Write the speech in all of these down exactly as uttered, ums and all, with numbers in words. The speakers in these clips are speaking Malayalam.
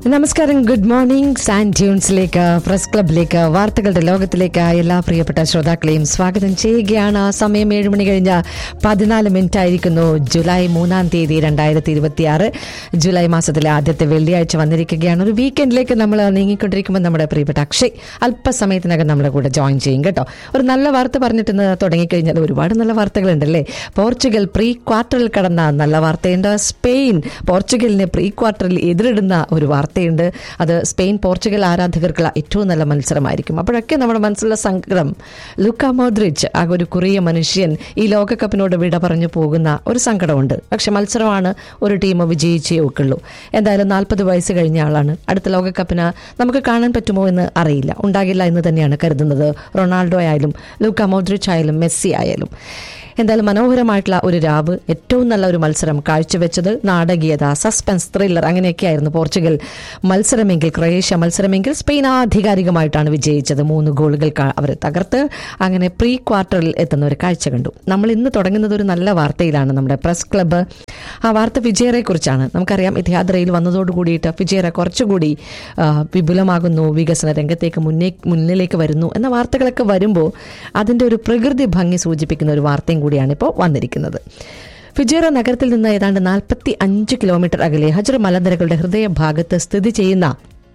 നമസ്കാരം, ഗുഡ് മോർണിംഗ്. സാൻഡ് ട്യൂൺസിലേക്ക്, പ്രസ് ക്ലബിലേക്ക്, വാർത്തകളുടെ ലോകത്തിലേക്ക് എല്ലാ പ്രിയപ്പെട്ട ശ്രോതാക്കളെയും സ്വാഗതം ചെയ്യുകയാണ്. സമയം ഏഴ് മണി കഴിഞ്ഞ പതിനാല് മിനിറ്റ് ആയിരിക്കുന്നു. ജൂലൈ മൂന്നാം തീയതി രണ്ടായിരത്തി ഇരുപത്തി ആറ് ജൂലൈ മാസത്തിലെ ആദ്യത്തെ വെള്ളിയാഴ്ച വന്നിരിക്കുകയാണ്. ഒരു വീക്കെൻഡിലേക്ക് നമ്മൾ നീങ്ങിക്കൊണ്ടിരിക്കുമ്പോൾ നമ്മുടെ പ്രിയപ്പെട്ട അക്ഷയ് അല്പസമയത്തിനകം നമ്മുടെ കൂടെ ജോയിൻ ചെയ്യും കേട്ടോ. ഒരു നല്ല വാർത്ത പറഞ്ഞിട്ട് തുടങ്ങിക്കഴിഞ്ഞാൽ ഒരുപാട് നല്ല വാർത്തകളുണ്ടല്ലേ. പോർച്ചുഗൽ പ്രീ ക്വാർട്ടറിൽ കടന്ന നല്ല വാർത്തയുണ്ട്. സ്പെയിൻ പോർച്ചുഗലിനെ പ്രീ ക്വാർട്ടറിൽ എതിരിടുന്ന ഒരു വാർത്തയുണ്ട്. അത് സ്പെയിൻ പോർച്ചുഗൽ ആരാധകർക്കുള്ള ഏറ്റവും നല്ല മത്സരമായിരിക്കും. അപ്പോഴൊക്കെ നമ്മുടെ മനസ്സിലുള്ള സങ്കടം, ലൂക്ക മോദ്രിച്ച് ആ ഒരു കുറിയ മനുഷ്യൻ ഈ ലോകകപ്പിനോട് വിട പറഞ്ഞു പോകുന്ന ഒരു സങ്കടമുണ്ട്. പക്ഷെ മത്സരമാണ്, ഒരു ടീം വിജയിച്ചേ ഒക്കുള്ളൂ. എന്തായാലും നാൽപ്പത് വയസ്സ് കഴിഞ്ഞ ആളാണ്. അടുത്ത ലോകകപ്പിന് നമുക്ക് കാണാൻ പറ്റുമോ എന്ന് അറിയില്ല, ഉണ്ടാകില്ല എന്ന് തന്നെയാണ് കരുതുന്നത്. റൊണാൾഡോ ആയാലും ലൂക്ക മോദ്രിച്ച് ആയാലും മെസ്സി ആയാലും. എന്തായാലും മനോഹരമായിട്ടുള്ള ഒരു രാവ്, ഏറ്റവും നല്ല ഒരു മത്സരം കാഴ്ചവെച്ചത്. നാടകീയത, suspense, thriller അങ്ങനെയൊക്കെയായിരുന്നു Portugal മത്സരമെങ്കിൽ, Croatia മത്സരമെങ്കിൽ Spain ആധികാരികമായിട്ടാണ് വിജയിച്ചത്. മൂന്ന് ഗോളുകൾ അവർ തകർത്ത് അങ്ങനെ പ്രീ ക്വാർട്ടറിൽ എത്തുന്ന ഒരു കാഴ്ച കണ്ടു. നമ്മൾ ഇന്ന് തുടങ്ങുന്നത് ഒരു നല്ല വാർത്തയിലാണ്. നമ്മുടെ പ്രസ് ക്ലബ്ബ് ആ വാർത്ത ഫിജേറയെ കുറിച്ചാണ്. നമുക്കറിയാം, ഇതിഹാദ്രയിൽ വന്നതോട് കൂടിയിട്ട് ഫിജേറ കുറച്ചുകൂടി വിപുലമാകുന്നു, വികസന രംഗത്തേക്ക് മുന്നേ മുന്നിലേക്ക് വരുന്നു എന്ന വാർത്തകളൊക്കെ വരുമ്പോൾ അതിൻ്റെ ഒരു പ്രകൃതി ഭംഗി സൂചിപ്പിക്കുന്ന ഒരു വാർത്തയും കൂടിയാണ് ഇപ്പോൾ വന്നിരിക്കുന്നത്. ഫിജേറ നഗരത്തിൽ നിന്ന് ഏതാണ്ട് നാൽപ്പത്തി അഞ്ച് കിലോമീറ്റർ അകലെ ഹജർ മലനിരകളുടെ ഹൃദയഭാഗത്ത് സ്ഥിതി ചെയ്യുന്ന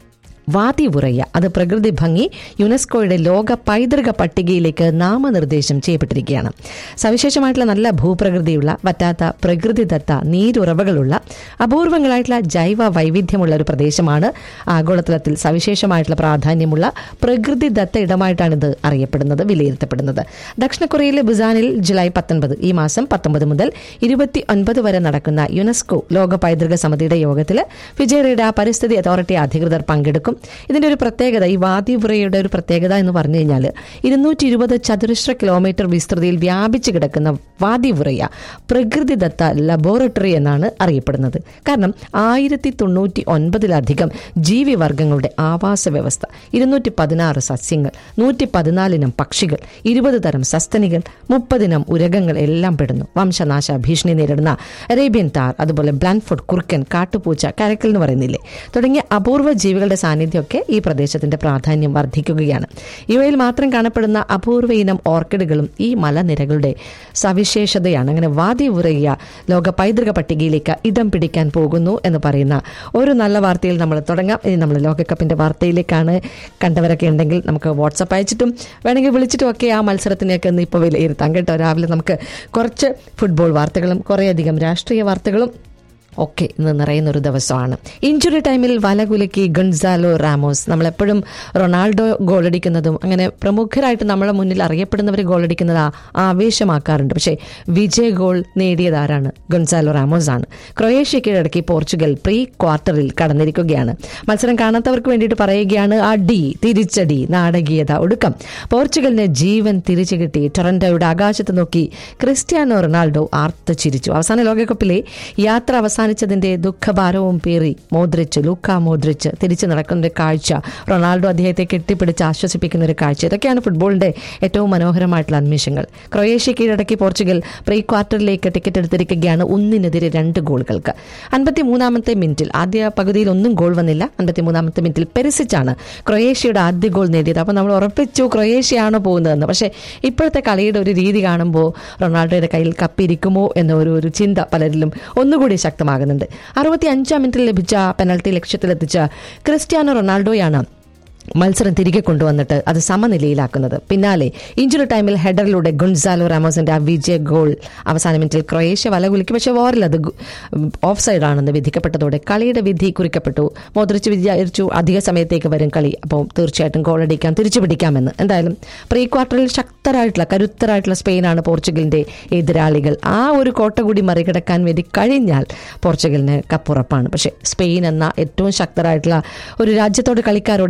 വാദി ഉറയ്യ, അത് പ്രകൃതി ഭംഗി യുനെസ്കോയുടെ ലോക പൈതൃക പട്ടികയിലേക്ക് നാമനിർദ്ദേശം ചെയ്യപ്പെട്ടിരിക്കുകയാണ്. സവിശേഷമായിട്ടുള്ള നല്ല ഭൂപ്രകൃതിയുള്ള, വറ്റാത്ത പ്രകൃതിദത്ത നീരുറവകളുള്ള അപൂർവങ്ങളായിട്ടുള്ള ജൈവ വൈവിധ്യമുള്ള ഒരു പ്രദേശമാണ്. ആഗോളതലത്തിൽ സവിശേഷമായിട്ടുള്ള പ്രാധാന്യമുള്ള പ്രകൃതിദത്ത ഇടമായിട്ടാണിത് അറിയപ്പെടുന്നത്, വിലയിരുത്തപ്പെടുന്നത്. ദക്ഷിണ കൊറിയയിലെ ബുസാനിൽ ജൂലൈ പത്തൊൻപത് ഈ മാസം പത്തൊമ്പത് മുതൽ ഇരുപത്തി ഒൻപത് വരെ നടക്കുന്ന യുനെസ്കോ ലോക പൈതൃക സമിതിയുടെ യോഗത്തിൽ ഫിജേറയുടെ പരിസ്ഥിതി അതോറിറ്റി അധികൃതർ പങ്കെടുക്കും. ഇതിന്റെ ഒരു പ്രത്യേകത, ഈ വാദി ഉറയുടെ ഒരു പ്രത്യേകത എന്ന് പറഞ്ഞു കഴിഞ്ഞാൽ ഇരുന്നൂറ്റി ഇരുപത് ചതുരശ്ര കിലോമീറ്റർ വിസ്തൃതിയിൽ വ്യാപിച്ചു കിടക്കുന്ന വാദി ഉറയ പ്രകൃതിദത്ത ലബോറട്ടറി എന്നാണ് അറിയപ്പെടുന്നത്. കാരണം ആയിരത്തി തൊണ്ണൂറ്റി ഒൻപതിലധികം ജീവിവർഗങ്ങളുടെ ആവാസ വ്യവസ്ഥ, ഇരുന്നൂറ്റി പതിനാറ് സസ്യങ്ങൾ, നൂറ്റി പതിനാലിനം പക്ഷികൾ, ഇരുപത് തരം സസ്തനികൾ, മുപ്പതിനം ഉരകങ്ങൾ എല്ലാം പെടുന്നു. വംശനാശ ഭീഷണി നേരിടുന്ന അറേബ്യൻ താർ, അതുപോലെ ബ്ലാൻഫുഡ് കുറുക്കൻ, കാട്ടുപൂച്ച, കരക്കൽ എന്ന് പറയുന്നില്ലേ, തുടങ്ങിയ അപൂർവ ജീവികളുടെ സാന്നിധ്യമൊക്കെ ഈ പ്രദേശത്തിന്റെ പ്രാധാന്യം വർദ്ധിക്കുകയാണ്. ഇവയിൽ മാത്രം കാണപ്പെടുന്ന അപൂർവ ഇനം ഓർക്കിഡുകളും ഈ മലനിരകളുടെ സവിശേഷതയാണ്. അങ്ങനെ വാദി ഉറയ്യ ലോക പൈതൃക പട്ടികയിലേക്ക് ഇടം പിടിക്കാൻ പോകുന്നു എന്ന് പറയുന്ന ഒരു നല്ല വാർത്തയിൽ നമ്മൾ തുടങ്ങാം. ഇനി നമ്മൾ ലോകകപ്പിന്റെ വാർത്തയിലേക്കാണ്. കണ്ടവരൊക്കെ ഉണ്ടെങ്കിൽ നമുക്ക് വാട്സപ്പ് അയച്ചിട്ടും വേണമെങ്കിൽ വിളിച്ചിട്ടും ഒക്കെ ആ മത്സരത്തിനെയൊക്കെ ഒന്ന് ഇപ്പോൾ വിലയിരുത്താം കേട്ടോ. രാവിലെ നമുക്ക് കുറച്ച് ഫുട്ബോൾ വാർത്തകളും കുറേയധികം രാഷ്ട്രീയ വാർത്തകളും ഒക്കെ ഇന്ന് നിറയുന്ന ഒരു ദിവസമാണ്. ഇഞ്ചുറി ടൈമിൽ വലകുലുക്കി ഗൺസാലോ റാമോസ്. നമ്മളെപ്പോഴും റൊണാൾഡോ ഗോളടിക്കുന്നതും അങ്ങനെ പ്രമുഖരായിട്ട് നമ്മളെ മുന്നിൽ അറിയപ്പെടുന്നവർ ഗോളടിക്കുന്നത് ആവേശമാക്കാറുണ്ട്. പക്ഷേ വിജയ ഗോൾ നേടിയത് ആരാണ്? ഗൺസാലോ റാമോസ് ആണ്. ക്രൊയേഷ്യ കീഴടക്കി പോർച്ചുഗൽ പ്രീ ക്വാർട്ടറിൽ കടന്നിരിക്കുകയാണ്. മത്സരം കാണാത്തവർക്ക് വേണ്ടിയിട്ട് പറയുകയാണ്, അടി, തിരിച്ചടി, നാടകീയത, ഒടുക്കം പോർച്ചുഗലിന് ജീവൻ തിരിച്ചു കിട്ടി. ടൊറന്റോയുടെ ആകാശത്ത് നോക്കി ക്രിസ്ത്യാനോ റൊണാൾഡോ ആർത്ത് ചിരിച്ചു. അവസാന ലോകകപ്പിലെ യാത്ര അവസാന ിച്ചതിന്റെ ദുഃഖഭാരവും പേറി മോദ്രിച്ച്, ലൂക്ക മോദ്രിച്ച് തിരിച്ചു നടക്കുന്ന ഒരു കാഴ്ച, റൊണാൾഡോ അദ്ദേഹത്തെ കെട്ടിപ്പിടിച്ച് ആശ്വസിപ്പിക്കുന്ന ഒരു കാഴ്ച, ഇതൊക്കെയാണ് ഫുട്ബോളിന്റെ ഏറ്റവും മനോഹരമായിട്ടുള്ള നിമിഷങ്ങൾ. ക്രൊയേഷ്യ കീഴടക്കി പോർച്ചുഗൽ പ്രീ ക്വാർട്ടറിലേക്ക് ടിക്കറ്റ് എടുത്തിരിക്കുകയാണ് ഒന്നിനെതിരെ രണ്ട് ഗോളുകൾക്ക്. അൻപത്തി മൂന്നാമത്തെ മിനിറ്റിൽ, ആദ്യ പകുതിയിൽ ഒന്നും ഗോൾ വന്നില്ല. അൻപത്തി മൂന്നാമത്തെ മിനിറ്റിൽ പെരിസിച്ചാണ് ക്രൊയേഷ്യയുടെ ആദ്യ ഗോൾ നേടിയത്. അപ്പോൾ നമ്മൾ ഉറപ്പിച്ചു ക്രൊയേഷ്യയാണ് പോകുന്നതെന്ന്. പക്ഷേ ഇപ്പോഴത്തെ കളിയുടെ ഒരു രീതി കാണുമ്പോൾ റൊണാൾഡോയുടെ കയ്യിൽ കപ്പിരിക്കുമോ എന്ന ഒരു ഒരു ചിന്ത പലരിലും ഒന്നുകൂടി ശക്തമാകുന്നുണ്ട്. അറുപത്തി അഞ്ചാം മിനിറ്റിൽ ലഭിച്ച പെനൽറ്റി ലക്ഷ്യത്തിലെത്തിച്ച ക്രിസ്ത്യാനോ റൊണാൾഡോയാണ് മത്സരം തിരികെ കൊണ്ടുവന്നിട്ട് അത് സമനിലയിലാക്കുന്നത്. പിന്നാലെ ഇഞ്ചുറി ടൈമിൽ ഹെഡറിലൂടെ ഗുൺസാലോ റാമോസിന്റെ ആ വിജയ ഗോൾ അവസാന മിനിറ്റിൽ ക്രൊയേഷ്യ വലകുലുക്കി. പക്ഷേ വാറിൽ അത് ഓഫ് സൈഡാണെന്ന് വിധിക്കപ്പെട്ടതോടെ കളിയുടെ വിധി കുറിക്കപ്പെട്ടു. മോദ്രിച്ച് വിചാരിച്ചു അധിക സമയത്തേക്ക് വരും കളി, അപ്പോൾ തീർച്ചയായിട്ടും ഗോൾ അടിക്കാം, തിരിച്ചു പിടിക്കാമെന്ന്. എന്തായാലും പ്രീ ക്വാർട്ടറിൽ ശക്തരായിട്ടുള്ള കരുത്തരായിട്ടുള്ള സ്പെയിനാണ് പോർച്ചുഗലിന്റെ എതിരാളികൾ. ആ ഒരു കോട്ട കൂടി മറികടക്കാൻ വേണ്ടി കഴിഞ്ഞാൽ പോർച്ചുഗലിന് കപ്പുറപ്പാണ്. പക്ഷേ സ്പെയിൻ എന്ന ഏറ്റവും ശക്തരായിട്ടുള്ള ഒരു രാജ്യത്തോട് കളിക്കാരോട് എങ്ങനെയാണ്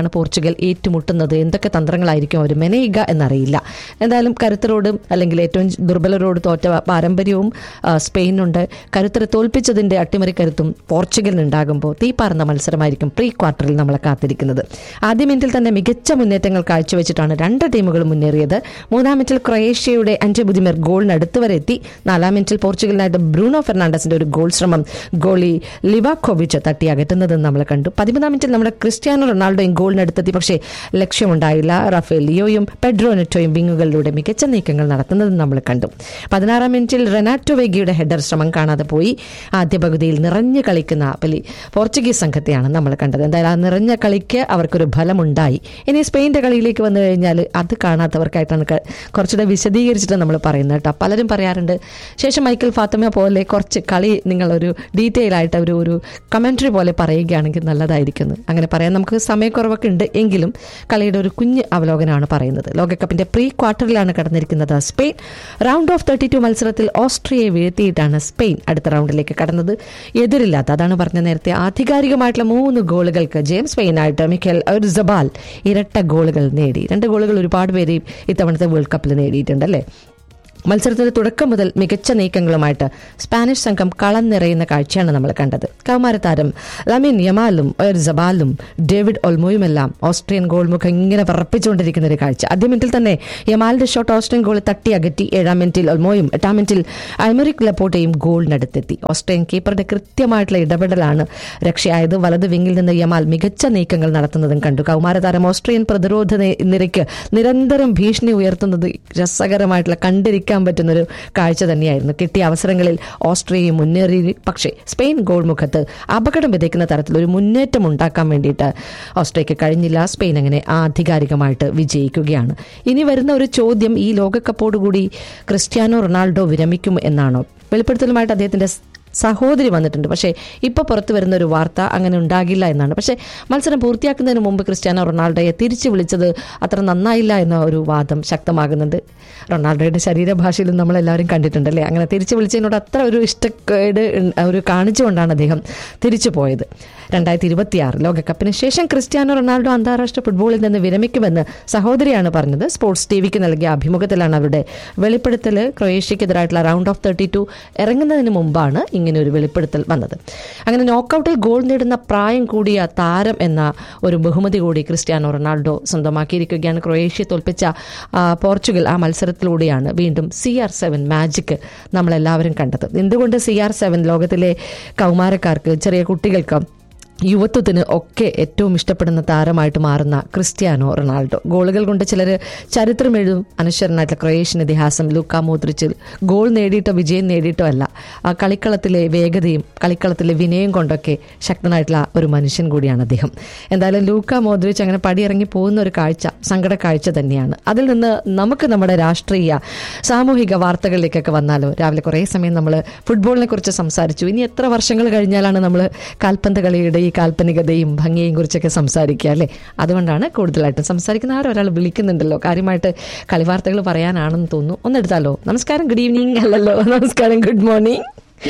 ടീമുമായിട്ടാണ് പോർച്ചുഗൽ ഏറ്റുമുട്ടുന്നത്. എന്തൊക്കെ തന്ത്രങ്ങളായിരിക്കും അവർ മെനയുക എന്നറിയില്ല. എന്തായാലും കരുത്തരോടും അല്ലെങ്കിൽ ഏറ്റവും ദുർബലരോട് തോറ്റ പാരമ്പര്യവും സ്പെയിനുണ്ട്. കരുത്തരെ തോൽപ്പിച്ചതിന്റെ അട്ടിമറി കരുത്തും പോർച്ചുഗലിനുണ്ടാകുമ്പോൾ തീപ്പാർന്ന മത്സരമായിരിക്കും പ്രീ ക്വാർട്ടറിൽ നമ്മളെ കാത്തിരിക്കുന്നത്. ആദ്യ മിനിറ്റിൽ തന്നെ മികച്ച മുന്നേറ്റങ്ങൾ കാഴ്ചവെച്ചിട്ടാണ് രണ്ട് ടീമുകളും മുന്നേറിയത്. മൂന്നാം മിനിറ്റിൽ ക്രൊയേഷ്യയുടെ അന്റേ ബുദിമിർ ഗോളിന് അടുത്ത് വരെ എത്തി. നാലാം മിനിറ്റിൽ പോർച്ചുഗലിനായിട്ട് ബ്രൂണോ ഫെർണാണ്ടസിന്റെ ഒരു ഗോൾ ശ്രമം ഗോളി ലിവാക്കോവിച്ച് തട്ടി അകറ്റുന്നതെന്ന് നമ്മൾ കണ്ടു. പതിമൂന്നാം മിനിറ്റിൽ നമ്മുടെ ക്രിസ്ത്യാനോ റൊണാൾഡോയും ഗോളിനടുത്തെത്തി. പക്ഷേ ലക്ഷ്യമുണ്ടായില്ല. റാഫേൽ ലിയോയും പെഡ്രോ നെറ്റോയും വിങ്ങുകളിലൂടെ മികച്ച നീക്കങ്ങൾ നടത്തുന്നത് നമ്മൾ കണ്ടു. പതിനാറാം മിനിറ്റിൽ റെനാറ്റോ വെഗിയുടെ ഹെഡർ ശ്രമം കാണാതെ പോയി. ആദ്യ പകുതിയിൽ നിറഞ്ഞു കളിക്കുന്ന പലി പോർച്ചുഗീസ് സംഘത്തെയാണ് നമ്മൾ കണ്ടത്. എന്തായാലും ആ നിറഞ്ഞ കളിക്ക് അവർക്കൊരു ഫലമുണ്ടായി. ഇനി സ്പെയിൻ്റെ കളിയിലേക്ക് വന്നു കഴിഞ്ഞാൽ അത് കാണാത്തവർക്കായിട്ടാണ് കുറച്ചുകൂടെ വിശദീകരിച്ചിട്ട് നമ്മൾ പറയുന്നത് കേട്ടോ. പലരും പറയാറുണ്ട് ശേഷം മൈക്കൽ ഫാത്തിമ പോലെ കുറച്ച് കളി നിങ്ങളൊരു ഡീറ്റെയിൽ ആയിട്ട് ഒരു ഒരു കമൻട്രി പോലെ പറയുകയാണെങ്കിൽ നല്ലതായിരിക്കുന്നു. അങ്ങനെ പറയാൻ നമുക്ക് സമയക്കുറവൊക്കെ ഉണ്ട് എങ്കിലും കളിയുടെ ഒരു കുഞ്ഞ് അവലോകനമാണ് പറയുന്നത്. ലോകകപ്പിന്റെ pre ക്വാർട്ടറിലാണ് കടന്നിരിക്കുന്നത് Spain. Round of thirty two മത്സരത്തിൽ ഓസ്ട്രിയയെ വീഴ്ത്തിയിട്ടാണ് സ്പെയിൻ അടുത്ത റൗണ്ടിലേക്ക് കടന്നത്. എതിരില്ലാത്ത അതാണ് പറഞ്ഞ നേരത്തെ ആധികാരികമായിട്ടുള്ള മൂന്ന് ഗോളുകൾക്ക് ജെയിംസ് സ്പെയിനായിട്ട് മിഖേൽ ഒർസബാൽ ഇരട്ട ഗോളുകൾ നേടി. രണ്ട് ഗോളുകൾ ഒരുപാട് പേര് ഇത്തവണത്തെ വേൾഡ് കപ്പിൽ നേടിയിട്ടുണ്ട് അല്ലേ. മത്സരത്തിന്റെ തുടക്കം മുതൽ മികച്ച നീക്കങ്ങളുമായിട്ട് സ്പാനിഷ് സംഘം കളം നിറയുന്ന കാഴ്ചയാണ് നമ്മൾ കണ്ടത്. കൗമാരതാരം ലമിൻ യമാലും ഒയർസബാലും ഡേവിഡ് ഒൾമോയുമെല്ലാം ഓസ്ട്രിയൻ ഗോൾ മുഖം ഇങ്ങനെ വിറപ്പിച്ചുകൊണ്ടിരിക്കുന്ന ഒരു കാഴ്ച. ആദ്യ മിനിറ്റിൽ തന്നെ യമാലിന്റെ ഷോട്ട് ഓസ്ട്രിയൻ ഗോൾ തട്ടി അകറ്റി. ഏഴാം മിനിറ്റിൽ ഒൾമോയും എട്ടാം മിനിറ്റിൽ ഐമറിക് ലപ്പോട്ടയും ഗോളിനടുത്തെത്തി. ഓസ്ട്രിയൻ കീപ്പറുടെ കൃത്യമായിട്ടുള്ള ഇടപെടലാണ് രക്ഷയായത്. വലത് വിങ്ങിൽ നിന്ന് യമാൽ മികച്ച നീക്കങ്ങൾ നടത്തുന്നതും കണ്ടു. കൗമാരതാരം ഓസ്ട്രിയൻ പ്രതിരോധ നിരയ്ക്ക് നിരന്തരം ഭീഷണി ഉയർത്തുന്നത് രസകരമായിട്ടുള്ള കണ്ടിരിക്കാൻ പറ്റുന്നൊരു കാഴ്ച തന്നെയായിരുന്നു. കിട്ടിയ അവസരങ്ങളിൽ ഓസ്ട്രിയയെ മുന്നേറി. പക്ഷേ സ്പെയിൻ ഗോൾ മുഖത്ത് അപകടം വിതയ്ക്കുന്ന തരത്തിൽ ഒരു മുന്നേറ്റം ഉണ്ടാക്കാൻ വേണ്ടിയിട്ട് ഓസ്ട്രിയക്ക് കഴിഞ്ഞില്ല. സ്പെയിൻ അങ്ങനെ ആധികാരികമായിട്ട് വിജയിക്കുകയാണ്. ഇനി വരുന്ന ഒരു ചോദ്യം, ഈ ലോകകപ്പോടുകൂടി ക്രിസ്ത്യാനോ റൊണാൾഡോ വിരമിക്കും എന്നാണോ? വെളിപ്പെടുത്തലുമായിട്ട് അദ്ദേഹത്തിന്റെ സഹോദരി വന്നിട്ടുണ്ട്. പക്ഷേ ഇപ്പോൾ പുറത്തു വരുന്ന ഒരു വാർത്ത അങ്ങനെ ഉണ്ടാകില്ല എന്നാണ്. പക്ഷേ മത്സരം പൂർത്തിയാക്കുന്നതിന് മുമ്പ് ക്രിസ്ത്യാനോ റൊണാൾഡോയെ തിരിച്ചു വിളിച്ചത് അത്ര നന്നായില്ല എന്ന ഒരു വാദം ശക്തമാകുന്നുണ്ട്. റൊണാൾഡോയുടെ ശരീരഭാഷയിലും നമ്മളെല്ലാവരും കണ്ടിട്ടുണ്ടല്ലേ. അങ്ങനെ തിരിച്ചു വിളിച്ചതിനോട് അത്ര ഒരു ഇഷ്ടക്കേട് ഒരു കാണിച്ചുകൊണ്ടാണ് അദ്ദേഹം തിരിച്ചു പോയത്. രണ്ടായിരത്തി ഇരുപത്തിയാറ് ലോകകപ്പിന് ശേഷം ക്രിസ്ത്യാനോ റൊണാൾഡോ അന്താരാഷ്ട്ര ഫുട്ബോളിൽ നിന്ന് വിരമിക്കുമെന്ന് സഹോദരിയാണ് പറഞ്ഞത്. സ്പോർട്സ് ടിവിക്ക് നൽകിയ അഭിമുഖത്തിലാണ് അവരുടെ വെളിപ്പെടുത്തൽ. ക്രൊയേഷ്യക്കെതിരായിട്ടുള്ള റൗണ്ട് ഓഫ് തേർട്ടി ടു ഇറങ്ങുന്നതിന് മുമ്പാണ് ഇങ്ങനെ ഒരു വെളിപ്പെടുത്തൽ വന്നത്. അങ്ങനെ നോക്കൌട്ടിൽ ഗോൾ നേടുന്ന പ്രായം കൂടിയ താരം എന്ന ഒരു ബഹുമതി കൂടി ക്രിസ്ത്യാനോ റൊണാൾഡോ സ്വന്തമാക്കിയിരിക്കുകയാണ്. ക്രൊയേഷ്യ തോൽപ്പിച്ച പോർച്ചുഗൽ ആ മത്സരത്തിലൂടെയാണ് വീണ്ടും സി ആർ സെവൻ മാജിക് നമ്മളെല്ലാവരും കണ്ടത്. എന്തുകൊണ്ട് സി ആർ സെവൻ ലോകത്തിലെ കൗമാരക്കാർക്ക്, ചെറിയ കുട്ടികൾക്ക്, യുവത്വത്തിന് ഒക്കെ ഏറ്റവും ഇഷ്ടപ്പെടുന്ന താരമായിട്ട് മാറുന്ന ക്രിസ്ത്യാനോ റൊണാൾഡോ. ഗോളുകൾ കൊണ്ട് ചിലർ ചരിത്രം എഴുതും. അനശ്വരനായിട്ടുള്ള ക്രൊയേഷ്യൻ ഇതിഹാസം ലൂക്ക മോദ്രിച്ചിൽ ഗോൾ നേടിയിട്ടോ വിജയം നേടിയിട്ടോ അല്ല, ആ കളിക്കളത്തിലെ വേഗതയും കളിക്കളത്തിലെ വിനയം കൊണ്ടൊക്കെ ശക്തനായിട്ടുള്ള ഒരു മനുഷ്യൻ കൂടിയാണ് അദ്ദേഹം. എന്തായാലും ലൂക്ക മോദ്രിച്ച് അങ്ങനെ പടിയിറങ്ങി പോകുന്ന ഒരു കാഴ്ച സങ്കട കാഴ്ച തന്നെയാണ്. അതിൽ നിന്ന് നമുക്ക് നമ്മുടെ രാഷ്ട്രീയ സാമൂഹിക വാർത്തകളിലേക്കൊക്കെ വന്നാലോ. രാവിലെ കുറേ സമയം നമ്മൾ ഫുട്ബോളിനെ കുറിച്ച് സംസാരിച്ചു. ഇനി എത്ര വർഷങ്ങൾ കഴിഞ്ഞാലാണ് നമ്മൾ കാൽപന്ത് കളിയുടെ ഈ കാൽപ്പനികതയും ഭംഗിയെയും കുറിച്ചൊക്കെ സംസാരിക്കുക അല്ലേ. അതുകൊണ്ടാണ് കൂടുതലായിട്ടും സംസാരിക്കുന്ന. ആരും ഒരാൾ വിളിക്കുന്നുണ്ടല്ലോ, കാര്യമായിട്ട് കളിവാർത്തകൾ പറയാനാണെന്ന് തോന്നുന്നു. ഒന്നെടുത്താലോ. നമസ്കാരം, ഗുഡ് ഈവനിങ്. അല്ലല്ലോ, നമസ്കാരം, good morning.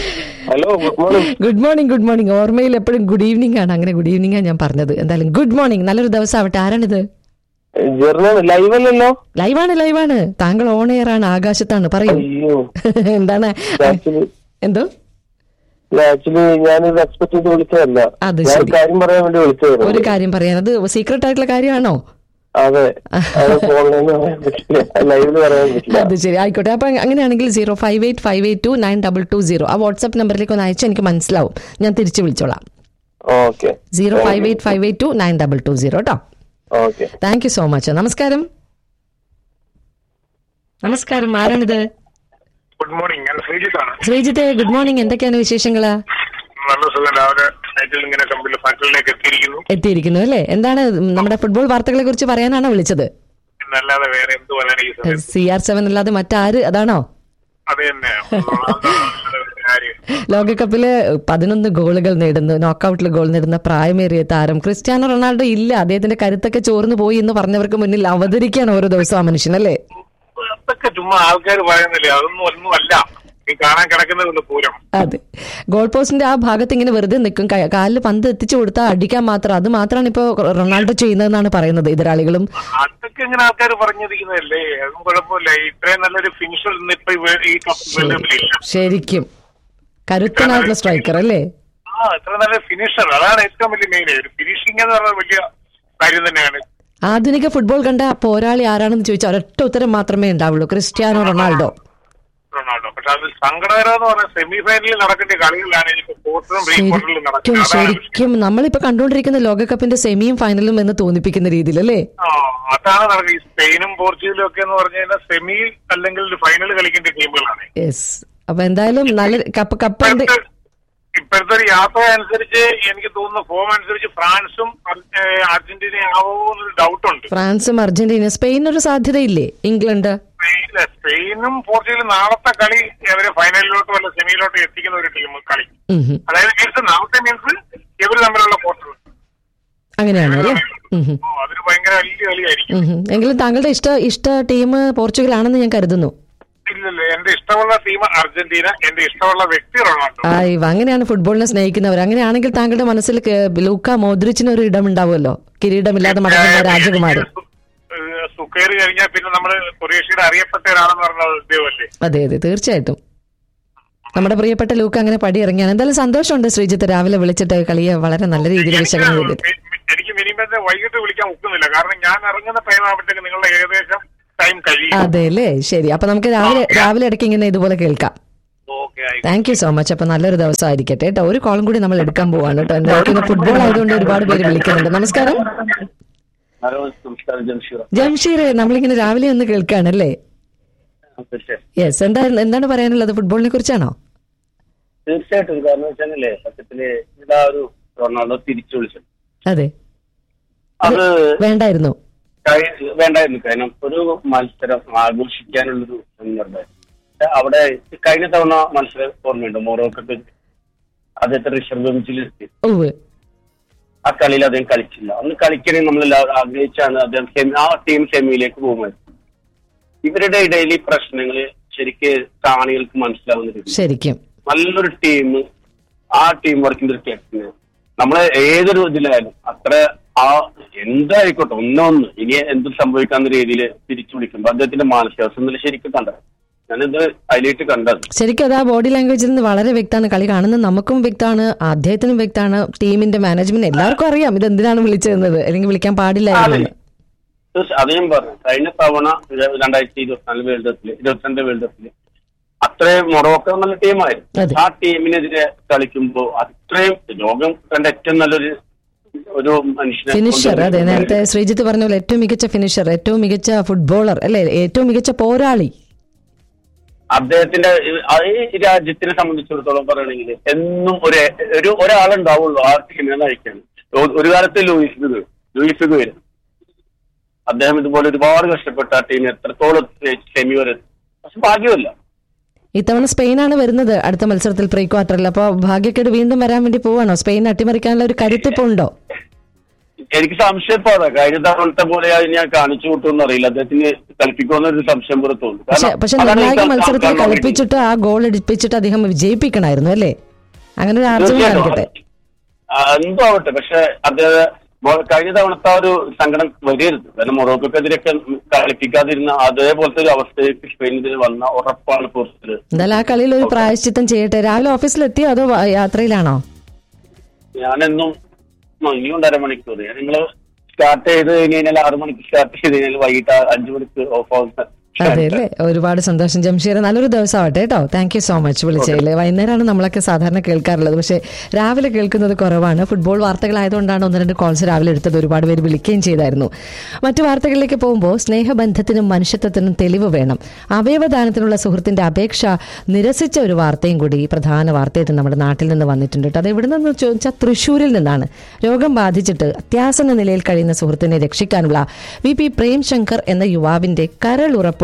Hello, good morning. Good morning good morning ഓർമ്മയിൽ എപ്പോഴും ഗുഡ് ഈവനിങ് ആണ്. അങ്ങനെ ഗുഡ് ഈവനിങ് ഞാൻ പറഞ്ഞത്. എന്തായാലും ഗുഡ് മോർണിംഗ്, നല്ലൊരു ദിവസം ആവട്ടെ. ആരാണിത്? ലൈവല്ലോ. ലൈവാണ് ലൈവാണ് താങ്കൾ ഓൺ എയർ ആണ്, ആകാശത്താണ്. പറയൂ, എന്താണ്? എന്തോ ഞാനൊരു എക്സ്പെക്ട് ചെയ്ത് വിളിച്ചതല്ല, കാര്യം പറയാൻ വേണ്ടി വിളിച്ചത്. ഒരു കാര്യം പറയാൻ, അത് സീക്രട്ട് ആയിട്ടുള്ള കാര്യമാണോ? അതെ, ലൈവില് പറയാൻ പറ്റില്ല. അത് ശരി, ആയിക്കോട്ടെ. അപ്പൊ അങ്ങനെയാണെങ്കിൽ zero five eight five eight to nine double two zero ആ വാട്സ്ആപ്പ് നമ്പറിലേക്ക് ഒന്ന് അയച്ചാൽ എനിക്ക് മനസ്സിലാവും. ഞാൻ തിരിച്ചു വിളിച്ചോളാം. Okay, zero five eight five eight to nine double two zero കേട്ടോ. Okay, thank you so much. നമസ്കാരം. നമസ്കാരം, ആരാണിത്? ഗുഡ് മോർണിംഗ്, ഞാൻ ശ്രീജിത്താണ്. Sreejith, good morning. എന്തൊക്കെയാണ് വിശേഷങ്ങള്? നല്ല സുഖം. രാവിലെ ഇങ്ങനെ ഫാക്ടറിയിലേക്ക് എത്തിയിരിക്കുന്നു എത്തിയിരിക്കുന്നു അല്ലേ. എന്താണ് നമ്മുടെ ഫുട്ബോൾ വാർത്തകളെ കുറിച്ച് പറയാനാണോ വിളിച്ചത്? അല്ലാതെ വേറെ എന്ത് പറയാൻ? സി ആർ സെവൻ അല്ലാതെ മറ്റാര്? അതാണോ? അത് തന്നെ. ലോകകപ്പില് പതിനൊന്ന് ഗോളുകൾ നേടുന്നു, നോക്കൌട്ടിൽ ഗോൾ നേടുന്ന പ്രായമേറിയ താരം ക്രിസ്ത്യാനോ റൊണാൾഡോ ഇല്ല. അദ്ദേഹത്തിന്റെ കരുത്തൊക്കെ ചോർന്നു പോയി എന്ന് പറഞ്ഞവർക്ക് മുന്നിൽ അവതരിക്കാണ് ഓരോ ദിവസം ആ മനുഷ്യൻ അല്ലേ. അതൊക്കെ ചുമ്മാ ആൾക്കാർ പറയുന്നില്ലേ, അതൊന്നും ഒന്നും അല്ല. ഈ കാണാൻ കിടക്കുന്നതുള്ളൂ പൂരം. അതെ, ഗോൾ പോസ്റ്റിന്റെ ആ ഭാഗത്ത് ഇങ്ങനെ വെറുതെ നിൽക്കും, കാലിൽ പന്ത് എത്തിച്ചു കൊടുത്താൽ അടിക്കാൻ മാത്രം. അത് മാത്രമാണ് ഇപ്പോ റൊണാൾഡോ ചെയ്യുന്നതെന്നാണ് പറയുന്നത് എതിരാളികളും. അതൊക്കെ ഇങ്ങനെ ആൾക്കാർ പറഞ്ഞിരിക്കുന്നതല്ലേ, അതും കുഴപ്പമില്ല. ഇത്രയും നല്ലൊരു ഫിനിഷർ ഇന്ന് ഇപ്പൊ ഈ വേൾഡ് കപ്പിലില്ല. ശരിക്കും കരുത്തനായിട്ടുള്ള സ്ട്രൈക്കർ അല്ലേ? ആ, ഇത്ര നല്ല ഫിനിഷർ, അതാണ് ഏറ്റവും വലിയ മെയിൻ. ഒരു ഫിനിഷിംഗ് എന്ന് പറഞ്ഞാൽ വലിയ കാര്യം തന്നെയാണ്. ആധുനിക ഫുട്ബോൾ കണ്ട പോരാളി ആരാണെന്ന് ചോദിച്ചാൽ ഒരൊറ്റ ഉത്തരം മാത്രമേ ഉണ്ടാവുള്ളൂ, ക്രിസ്ത്യാനോ റൊണാൾഡോ. റൊണാൾഡോ. പക്ഷെ അത് സങ്കടകരം എന്ന് പറഞ്ഞാൽ സെമി ഫൈനലിൽ നടക്കേണ്ട കളികളിലാണ് ശരിക്കും ശരിക്കും നമ്മളിപ്പോ കണ്ടുകൊണ്ടിരിക്കുന്ന ലോകകപ്പിന്റെ സെമിയും ഫൈനലും എന്ന് തോന്നിപ്പിക്കുന്ന രീതിയിൽ അല്ലേ? അതാണ് നടക്കുന്നത്. ഈ സ്പെയിനും പോർച്ചുഗലും ഒക്കെ എന്ന് പറഞ്ഞു കഴിഞ്ഞാൽ സെമിയിൽ അല്ലെങ്കിൽ ഫൈനൽ കളിക്കേണ്ട ടീമുകളാണ്. യെസ്. അപ്പൊ എന്തായാലും നല്ല കപ്പ് കപ്പ് ഇപ്പോഴത്തെ ഒരു യാത്ര അനുസരിച്ച് എനിക്ക് തോന്നുന്നു ഫോം അനുസരിച്ച് ഫ്രാൻസും അർജന്റീനയും ആവുമെന്നൊരു ഡൗട്ടുണ്ട്. ഫ്രാൻസും അർജന്റീന, സ്പെയിനൊരു സാധ്യതയില്ലേ? ഇംഗ്ലണ്ട്, സ്പെയിനും പോർച്ചുഗലും നാളത്തെ കളി അവരെ ഫൈനലിലോട്ടോ അല്ല സെമിയിലോട്ടോ എത്തിക്കുന്ന ഒരു ടീം കളി. അതായത് മീൻസ് നാളത്തെ മീൻസ് ഇവര് തമ്മിലുള്ള ക്വാർട്ടർ അങ്ങനെയാണ് അല്ലേ? അതൊരു ഭയങ്കര വലിയ കളിയായിരിക്കും. എങ്കിലും താങ്കളുടെ ഇഷ്ട ഇഷ്ട ടീം പോർച്ചുഗൽ ആണെന്ന് ഞാൻ കരുതുന്നു. ഇല്ലല്ലോ, എന്റെ ഇഷ്ടമുള്ള ടീം അർജന്റീന, എന്റെ ഇഷ്ടമുള്ള വ്യക്തി റൊണാൾഡോ. ആ, അങ്ങനെയാണ് ഫുട്ബോളിനെ സ്നേഹിക്കുന്നവർ. അങ്ങനെയാണെങ്കിൽ താങ്കളുടെ മനസ്സിൽ ലൂക്ക മോദ്രിച്ചിന് ഒരു ഇടം ഉണ്ടാവുമല്ലോ, കിരീടമില്ലാതെ മടങ്ങുന്ന രാജകുമാരൻ. സുഖേറി കഴിഞ്ഞാൽ പിന്നെ നമ്മള് ക്രൊയേഷ്യയുടെ അറിയപ്പെട്ട ഒരാളെന്ന് പറഞ്ഞാൽ ഇദ്ദേഹമല്ലേ? അതെ അതെ, തീർച്ചയായിട്ടും നമ്മുടെ പ്രിയപ്പെട്ട ലൂക്ക അങ്ങനെ പടി ഇറങ്ങിയാണ്. എന്തായാലും സന്തോഷമുണ്ട് ശ്രീജിത്ത് രാവിലെ വിളിച്ചിട്ട് കളിയെ വളരെ നല്ല രീതിയിൽ വിശകലനം ചെയ്തിട്ട്. എനിക്ക് മിനിമം വൈകിട്ട് വിളിക്കാൻ ഒക്കുന്നില്ല, കാരണം ഞാൻ ഇറങ്ങുന്ന ടൈം ആകുമ്പോഴത്തേക്ക് നിങ്ങളുടെ ഏകദേശം ടൈം കഴിയും. അതെ അല്ലേ? ശരി, അപ്പൊ നമുക്ക് രാവിലെ രാവിലെ ഇടയ്ക്ക് ഇങ്ങനെ ഇതുപോലെ കേൾക്കാം. Thank you so much. അപ്പൊ നല്ലൊരു ദിവസം ആയിരിക്കട്ടെ കേട്ടോ. ഒരു കോളും കൂടി നമ്മൾ എടുക്കാൻ പോവാണ് കേട്ടോ. എന്തായാലും ഫുട്ബോൾ ആയതുകൊണ്ട് ഒരുപാട് പേര് വിളിക്കുന്നുണ്ട്. നമസ്കാരം ജംഷീർ, നമ്മളിങ്ങനെ രാവിലെ ഒന്ന് കേൾക്കാണല്ലേ? യെസ്, എന്താ എന്താണ് പറയാനുള്ളത് ഫുട്ബോളിനെ കുറിച്ചാണോ? തീർച്ചയായിട്ടും. കാരണം വെച്ചാലേ സത്യത്തില് ഇതാ ഒരു റൊണാൾഡോ തിരിച്ചു വിളിച്ചു. അതെ, അത് വേണ്ടായിരുന്നു വേണ്ടായിരുന്നു കാരണം ഒരു മത്സരം ആഘോഷിക്കാനുള്ളൊരു സന്ദർഭം. അവിടെ കഴിഞ്ഞ തവണ മത്സരം ഓർമ്മയുണ്ട്, മൊറോക്കോക്ക് അദ്ദേഹത്തെ റിസർവ് ബെഞ്ചിലെത്തി. ആ കളിയിൽ അദ്ദേഹം കളിച്ചില്ല. അന്ന് കളിക്കണമെങ്കിൽ നമ്മളെല്ലാവരും ആഗ്രഹിച്ചാണ് അദ്ദേഹം സെമി ആ ടീം സെമിയിലേക്ക് പോകുമായിരുന്നു. ഇവരുടെ ഇടയിൽ ഈ പ്രശ്നങ്ങൾ ശരിക്ക് കാണികൾക്ക് മനസ്സിലാവുന്ന രീതി ശരിക്കും നല്ലൊരു ടീം, ആ ടീം വർക്കിന്റെ ഒരു ക്യാപ്റ്റന് നമ്മളെ ഏതൊരു ഇതിലായാലും അത്ര ആ എന്തായിക്കോട്ടെ ഒന്നൊന്ന് ഇനി എന്തും സംഭവിക്കാവുന്ന രീതിയിൽ തിരിച്ചു വിളിക്കുമ്പോൾ അദ്ദേഹത്തിന്റെ മാനസികാവസ്ഥ എന്നല്ല ശരിക്കും കണ്ടത്. ഞാനിത് ഹൈലൈറ്റ് കണ്ടത് ശരിക്കും അത് ആ ബോഡി ലാംഗ്വേജിൽ നിന്ന് വളരെ വ്യക്തമാണ്. കളി കാണുന്നത് നമുക്കും വ്യക്തമാണ്, അദ്ദേഹത്തിനും വ്യക്തമാണ്, ടീമിന്റെ മാനേജ്മെന്റ് എല്ലാവർക്കും അറിയാം ഇത് എന്തിനാണ് വിളിച്ചതെന്നത്, അല്ലെങ്കിൽ വിളിക്കാൻ പാടില്ലായിരുന്നു. അത് ഞാൻ പറഞ്ഞു. കഴിഞ്ഞ തവണ രണ്ടായിരത്തി ഇരുപത്തിനാല് വേൾഡ് കപ്പില് ഇരുപത്തിരണ്ട് വേൾഡ് കപ്പില് അത്രയും മൊറോക്കോ നല്ല ടീമായിരുന്നു. ആ ടീമിനെതിരെ കളിക്കുമ്പോ അത്രയും ലോകം കണ്ട ഏറ്റവും നല്ലൊരു ഒരു മനുഷ്യനെ ഫിനിഷർ. അതെ, നേരത്തെ ശ്രീജിത്ത് പറഞ്ഞ പോലെ ഏറ്റവും മികച്ച ഫിനിഷർ, ഏറ്റവും മികച്ച ഫുട്ബോളർ അല്ലെ, ഏറ്റവും മികച്ച പോരാളി. അദ്ദേഹത്തിന്റെ ഈ രാജ്യത്തിനെ സംബന്ധിച്ചിടത്തോളം പറയുകയാണെങ്കിൽ എന്നും ഒരു ഒരു ഒരാളുണ്ടാവുള്ളൂ ആ ടീമിനെ നയിക്കാൻ. ഒരു കാലത്ത് ലൂയിസ് ലൂയിസ് വരും. അദ്ദേഹം ഇതുപോലെ ഒരുപാട് കഷ്ടപ്പെട്ട ആ ടീം എത്രത്തോളം സെമി വരെ, പക്ഷെ ഭാഗ്യമല്ല. ഇത്തവണ സ്പെയിനാണ് വരുന്നത് അടുത്ത മത്സരത്തിൽ പ്രീ ക്വാർട്ടറിൽ. അപ്പൊ ഭാഗ്യക്കേട് വീണ്ടും വരാൻ വേണ്ടി പോവാണോ? സ്പെയിൻ അട്ടിമറിക്കാനുള്ള ഒരു കരുത്തിപ്പ് ഉണ്ടോ? എനിക്ക് സംശയം പോരാ. കഴിഞ്ഞ തവണത്തെ പോലെ ഞാൻ കാണിച്ചു കൂട്ടുമെന്ന് അറിയില്ല. അദ്ദേഹത്തിന് കളിപ്പിക്കുമെന്ന ഒരു സംശയം പോലെ തോന്നുന്നു. പക്ഷെ നിർണായക മത്സരത്തിൽ കളിപ്പിച്ചിട്ട് ആ ഗോൾ അടിപ്പിച്ചിട്ട് അദ്ദേഹം വിജയിപ്പിക്കണമായിരുന്നു അല്ലേ? അങ്ങനെ ഒരു ആർജവം കാണിക്കട്ടെ. എന്തോ ആവട്ടെ, പക്ഷെ അദ്ദേഹം കഴിഞ്ഞ തവണത്തെ ഒരു സങ്കടം വരരുത്. കാരണം മൊറോക്കോക്കെതിരൊക്കെ കളിപ്പിക്കാതിരുന്ന അതേപോലത്തെ ഒരു അവസ്ഥയ്ക്ക് സ്പെയിനിൽ വന്ന ഉറപ്പാണ് പോർച്ചുഗൽ. എന്തായാലും ആ കളിയിൽ ഒരു പ്രായശ്ചിത്തം ചെയ്യട്ടെ. രാവിലെ ഓഫീസിലെത്തിയോ അതോ യാത്രയിലാണോ? ഞാനെന്നും ഇനിയും അരമണിക്കൂർ. നിങ്ങള് സ്റ്റാർട്ട് ചെയ്ത് കഴിഞ്ഞാൽ ആറു മണിക്ക് സ്റ്റാർട്ട് ചെയ്ത് കഴിഞ്ഞാൽ വൈകിട്ട് അഞ്ചു മണിക്ക് ഓഫ് ആവുന്ന. അതെ അല്ലേ? ഒരുപാട് സന്തോഷം ജംഷീർ, നല്ലൊരു ദിവസം ആവട്ടെ കേട്ടോ. താങ്ക് യു സോ മച്ച് വിളിച്ചതിൽ. വൈകുന്നേരമാണ് നമ്മളൊക്കെ സാധാരണ കേൾക്കാറുള്ളത്, പക്ഷേ രാവിലെ കേൾക്കുന്നത് കുറവാണ്. ഫുട്ബോൾ വാർത്തകളായതുകൊണ്ടാണ് ഒന്ന് രണ്ട് കോൾസ് രാവിലെ എടുത്തത്. ഒരുപാട് പേര് വിളിക്കുകയും ചെയ്തായിരുന്നു. മറ്റു വാർത്തകളിലേക്ക് പോകുമ്പോൾ സ്നേഹബന്ധത്തിനും മനുഷ്യത്വത്തിനും തെളിവ് വേണം, അവയവദാനത്തിനുള്ള സുഹൃത്തിന്റെ അപേക്ഷ നിരസിച്ച ഒരു വാർത്തയും കൂടി പ്രധാന വാർത്തയായിട്ട് നമ്മുടെ നാട്ടിൽ നിന്ന് വന്നിട്ടുണ്ട്. അത് എവിടെ നിന്ന് ചോദിച്ചാൽ തൃശ്ശൂരിൽ നിന്നാണ്. രോഗം ബാധിച്ചിട്ട് അത്യാസന്ന നിലയിൽ കഴിയുന്ന സുഹൃത്തിനെ രക്ഷിക്കാനുള്ള വി പി പ്രേം ശങ്കർ എന്ന യുവാവിന്റെ കരളുറപ്പുള്ള